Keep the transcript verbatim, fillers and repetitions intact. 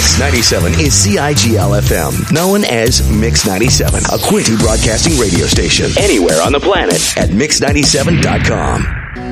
Mix ninety-seven is C I G L F M, known as Mix ninety-seven, a Quinte broadcasting radio station. Anywhere on the planet at mix ninety-seven dot com.